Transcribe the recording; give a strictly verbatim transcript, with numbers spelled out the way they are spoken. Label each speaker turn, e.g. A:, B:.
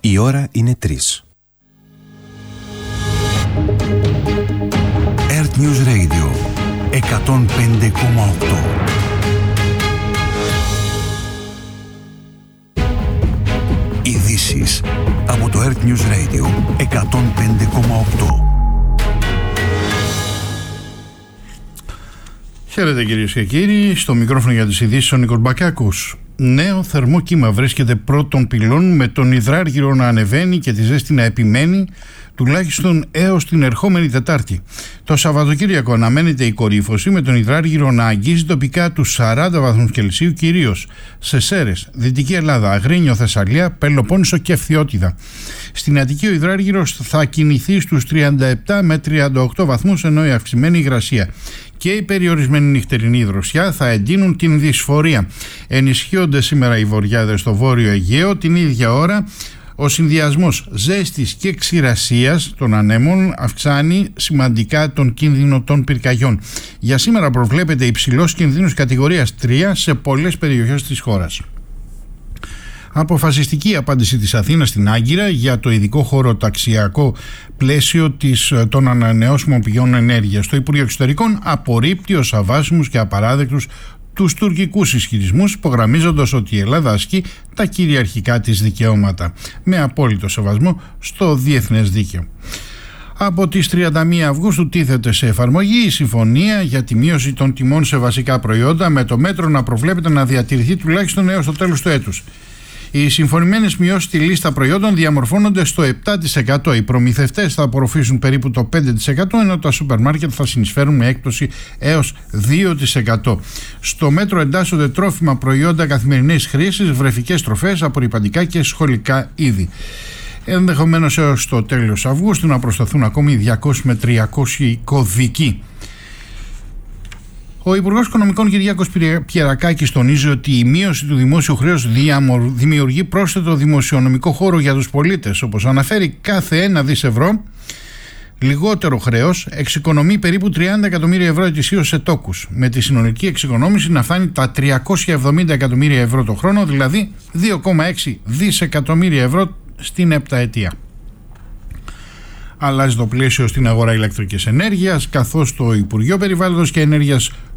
A: Η ώρα είναι τρεις. Earth News Radio εκατόν πέντε κόμμα οκτώ. Ειδήσεις από το Earth News Radio εκατόν πέντε κόμμα οκτώ.
B: Χαίρετε κυρίες και κύριοι, στο μικρόφωνο για τις ειδήσεις ο Νίκος Μπακάκος. Νέο θερμό κύμα βρίσκεται πρώτων πυλών, με τον υδράργυρο να ανεβαίνει και τη ζέστη να επιμένει τουλάχιστον έως την ερχόμενη Τετάρτη. Το Σαββατοκύριακο αναμένεται η κορύφωση, με τον υδράργυρο να αγγίζει τοπικά τους σαράντα βαθμούς Κελσίου, κυρίως σε Σέρρες, Δυτική Ελλάδα, Αγρίνιο, Θεσσαλία, Πελοπόννησο και Φθιώτιδα. Στην Αττική ο υδράργυρος θα κινηθεί στους τριάντα επτά με τριάντα οκτώ βαθμούς, ενώ η αυξημένη υγρασία και η περιορισμένη νυχτερινή δροσιά θα εντείνουν την δυσφορία. Ενισχύονται σήμερα οι βοριάδες στο Βόρειο Αιγαίο. Την ίδια ώρα ο συνδυασμός ζέστης και ξηρασίας των ανέμων αυξάνει σημαντικά τον κίνδυνο των πυρκαγιών. Για σήμερα προβλέπεται υψηλός κινδύνος κατηγορίας τρία σε πολλές περιοχές της χώρας. Αποφασιστική απάντηση της Αθήνας στην Άγκυρα για το ειδικό χωροταξιακό πλαίσιο της, των ανανεώσιμων πηγών ενέργειας. Το Υπουργείο Εξωτερικών απορρίπτει ως αβάσιμους και απαράδεκτους τους τουρκικούς ισχυρισμούς, υπογραμμίζοντας ότι η Ελλάδα ασκεί τα κυριαρχικά της δικαιώματα, με απόλυτο σεβασμό στο διεθνές δίκαιο. Από τις τριάντα μία Αυγούστου τίθεται σε εφαρμογή η συμφωνία για τη μείωση των τιμών σε βασικά προϊόντα, με το μέτρο να προβλέπεται να διατηρηθεί τουλάχιστον έως το τέλος του έτους. Οι συμφωνημένες μειώσεις στη λίστα προϊόντων διαμορφώνονται στο επτά τοις εκατό. Οι προμηθευτές θα απορροφήσουν περίπου το πέντε τοις εκατό, ενώ τα σούπερ μάρκετ θα συνεισφέρουν με έκπτωση έως δύο τοις εκατό. Στο μέτρο εντάσσονται τρόφιμα, προϊόντα καθημερινής χρήσης, βρεφικές τροφές, απορρυπαντικά και σχολικά είδη. Ενδεχομένως έως το τέλος Αυγούστου να προσταθούν ακόμη διακόσιοι με τριακόσιοι κωδικοί. Ο Υπουργός Οικονομικών Κυριάκος Πιερακάκης τονίζει ότι η μείωση του δημόσιου χρέους δημιουργεί πρόσθετο δημοσιονομικό χώρο για τους πολίτες. Όπως αναφέρει, κάθε ένα δις ευρώ λιγότερο χρέος εξοικονομεί περίπου τριάντα εκατομμύρια ευρώ ετησίως σε τόκους, με τη συνολική εξοικονόμηση να φτάνει τα τριακόσια εβδομήντα εκατομμύρια ευρώ το χρόνο, δηλαδή δύο κόμμα έξι δισεκατομμύρια ευρώ στην επταετία. Αλλάζει το πλαίσιο στην αγορά ηλεκτρικής ενέργειας, καθώς το Υπουργείο Περιβάλλοντος και Ενέργειας